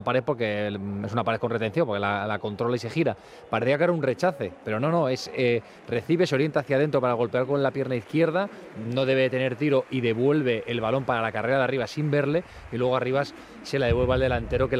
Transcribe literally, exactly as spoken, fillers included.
pared porque es una pared con retención, porque la, la controla y se gira. Parecía que era un rechace, pero no, no, es eh, recibe, se orienta hacia adentro para golpear con la pierna izquierda, no debe tener tiro y devuelve el balón para la carrera de arriba sin verle, y luego Arribas se la devuelve al delantero que